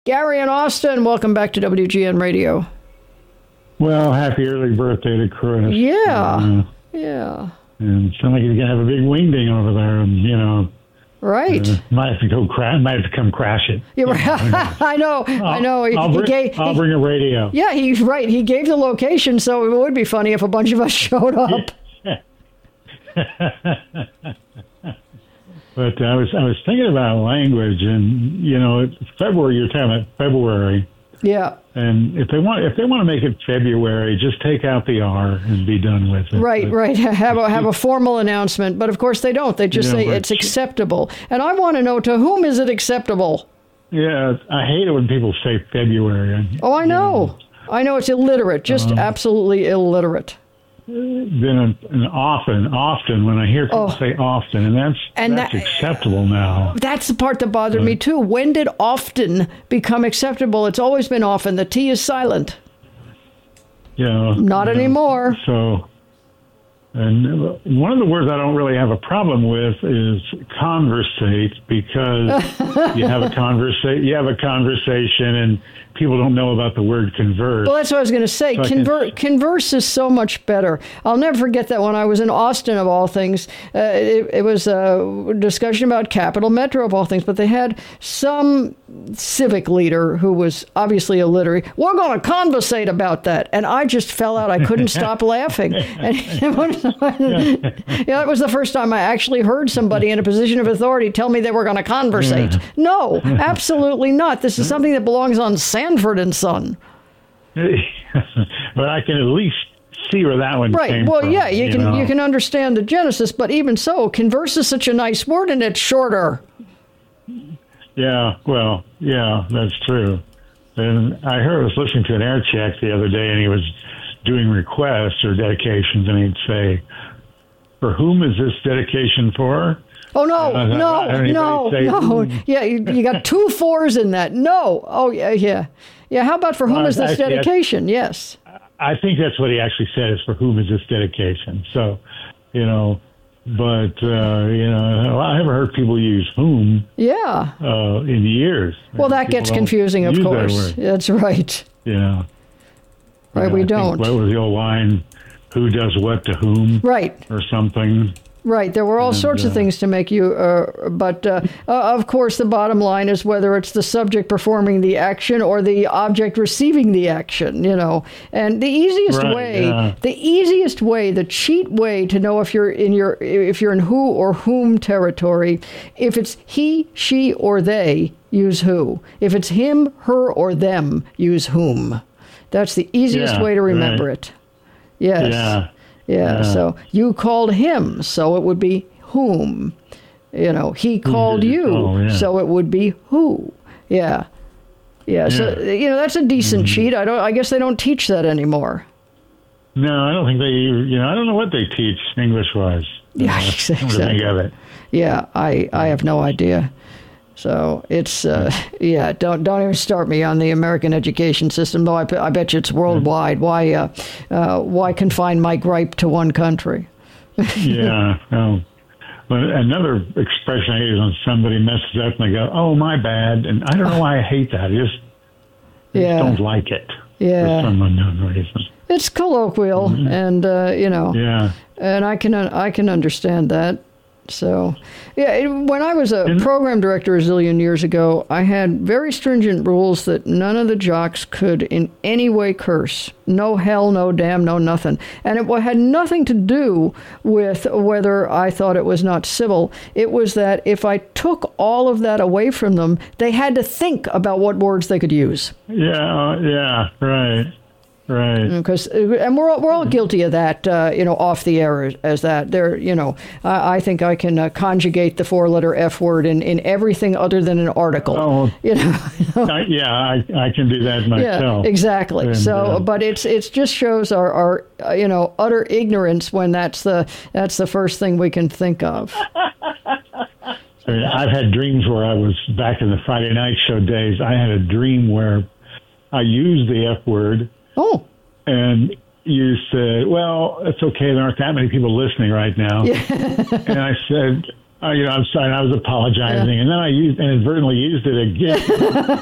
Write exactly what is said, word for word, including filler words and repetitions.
Gary and Austin, welcome back to W G N Radio. Well, happy early birthday to Chris. Yeah, uh, yeah. And sounds like he's gonna have a big wingding over there, and you know, right. Uh, might have to go crash. Might have to come crash it. Yeah, right. I know. I'll, I know. He, I'll, he bring, gave, I'll he, bring a radio. Yeah, he's right. He gave the location, so it would be funny if a bunch of us showed up. But I was I was thinking about language, and you know, it's February. You're talking about February. Yeah. And if they want, if they want to make it February, just take out the R and be done with it. Right, but, right. Have a have a formal announcement, but of course they don't. They just you know, say it's acceptable. And I want to know, to whom is it acceptable? Yeah, I hate it when people say February. Oh, I know. know. I know it's illiterate, just um, absolutely illiterate. Then an often, often when I hear people oh. say often, and that's and that's that, acceptable now. That's the part that bothered but, me too. When did often become acceptable? It's always been often. The T is silent. Yeah. Not you know, anymore. So, and one of the words I don't really have a problem with is conversate, because you have a conversa- you have a conversation and people don't know about the word converse. Well, that's what I was going to say. So Conver- can... Converse is so much better. I'll never forget that when I was in Austin, of all things, uh, it, it was a discussion about Capital Metro, of all things, but they had some civic leader who was obviously illiterate. We're going to conversate about that. And I just fell out. I couldn't stop laughing. And it was, you know, it was the first time I actually heard somebody in a position of authority tell me they were going to conversate. Yeah. No, absolutely not. This is something that belongs on Sanford and Son. But I can at least see where that one right. came well, from. Well, yeah, you, you can know? you can understand the genesis, but even so, converse is such a nice word, and it's shorter. Yeah, well, yeah, that's true. And I heard I was listening to an air check the other day, and he was doing requests or dedications, and he'd say, "For whom is this dedication for?" Oh, no, uh, no, no, say, no. Yeah, you, you got two fours in that. No. Oh, yeah, yeah. Yeah, how about for whom uh, is this actually, dedication? I, yes. I think that's what he actually said, is for whom is this dedication. So, you know, but, uh, you know, I haven't heard people use whom yeah. uh, in years. Well, that people gets confusing, of course. That that's right. Yeah. Right, yeah, we I don't. What was the old line? Who does what to whom? Right. Or something. Right. There were all and, sorts uh, of things to make you, uh, but uh, uh, of course the bottom line is whether it's the subject performing the action or the object receiving the action, you know. And the easiest right, way, yeah. the easiest way, the cheat way to know if you're in your, if you're in who or whom territory, if it's he, she, or they, use who. If it's him, her, or them, use whom. That's the easiest yeah, way to remember right. it. Yes. Yeah. Yeah, yeah, so you called him, so it would be whom. You know, he called you, oh, yeah. so it would be who. Yeah. Yeah, yeah. So, you know, that's a decent mm-hmm. cheat. I don't. I guess they don't teach that anymore. No, I don't think they, you know, I don't know what they teach English-wise. Yeah, uh, exactly. Think of it. Yeah, I, I have no idea. So it's, uh, yeah, don't don't even start me on the American education system, though I, I bet you it's worldwide. Why uh, uh, why confine my gripe to one country? yeah. Um, but another expression I hate is when somebody messes up and they go, "Oh, my bad," and I don't know why I hate that. I just, I yeah. just don't like it. Yeah. For some unknown reason. It's colloquial, mm-hmm. and uh, you know, yeah. and I can I can understand that. So, yeah, it, when I was a program director a zillion years ago, I had very stringent rules that none of the jocks could in any way curse. No hell, no damn, no nothing. And it had nothing to do with whether I thought it was not civil. It was that if I took all of that away from them, they had to think about what words they could use. Yeah, yeah, right. Right. Because, and we're all, we're all guilty of that, uh, you know, off the air as, as that. There, you know, I, I think I can uh, conjugate the four-letter F word in, in everything other than an article. Oh, you know. I, yeah, I, I can do that myself. Yeah, exactly. And, so, uh, but it's it's just shows our, our uh, you know, utter ignorance when that's the that's the first thing we can think of. I mean, I've had dreams where I was back in the Friday night show days. I had a dream where I used the F word. Oh. And you said, well, it's okay. There aren't that many people listening right now. Yeah. And I said, uh, you know, I'm sorry. I was apologizing. Yeah. And then I used inadvertently used it again.